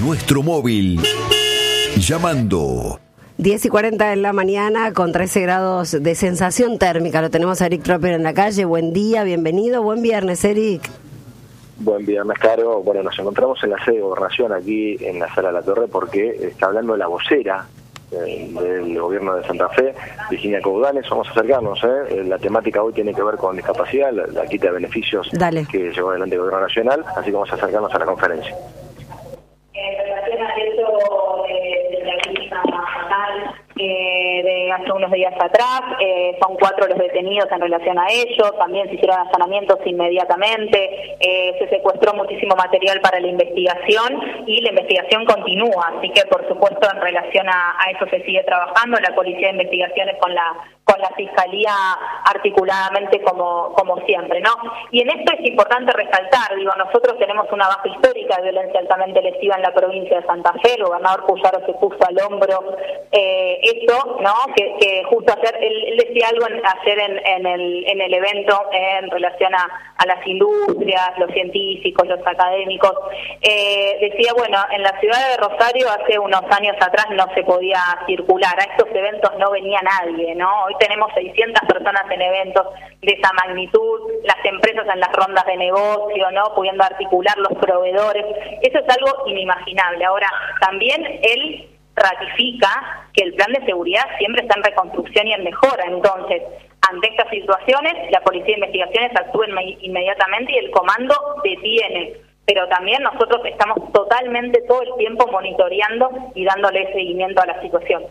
nuestro móvil. Llamando. 10:40 de la mañana con 13 grados de sensación térmica. Lo tenemos a Eric Tropper en la calle. Buen día, bienvenido. Buen viernes, Eric. Buen viernes, Caro. Bueno, nos encontramos en la sede de Gobernación, aquí en la Sala de la Torre, porque está hablando la vocera del gobierno de Santa Fe, Virginia Coudanes. Vamos a acercarnos. La temática hoy tiene que ver con discapacidad, la quita de beneficios que llevó adelante el gobierno nacional, así que vamos a acercarnos a la conferencia. En relación a eso de la crisis nacional de hace unos días atrás, son 4 los detenidos en relación a ello. También se hicieron allanamientos inmediatamente, se secuestró muchísimo material para la investigación y la investigación continúa, así que por supuesto en relación a eso se sigue trabajando. La Policía de Investigaciones con la Fiscalía articuladamente como siempre, ¿no? Y en esto es importante resaltar, nosotros tenemos una baja histórica de violencia altamente lesiva en la provincia de Santa Fe. El gobernador Puyaro se puso al hombro esto, ¿no? Que justo ayer, él decía algo ayer en el evento en relación a las industrias, los científicos, los académicos. Decía, bueno, en la ciudad de Rosario hace unos años atrás no se podía circular, a estos eventos no venía nadie, ¿no? Hoy tenemos 600 personas en eventos de esa magnitud, las empresas en las rondas de negocio, ¿no? Pudiendo articular los proveedores. Eso es algo inimaginable. Ahora, también él ratifica que el plan de seguridad siempre está en reconstrucción y en mejora. Entonces, ante estas situaciones, la Policía de Investigaciones actúa inmediatamente y el comando detiene. Pero también nosotros estamos totalmente todo el tiempo monitoreando y dándole seguimiento a la situación.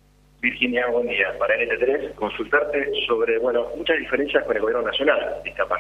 Virginia, buen día. Para NT3, consultarte sobre, muchas diferencias con el gobierno nacional.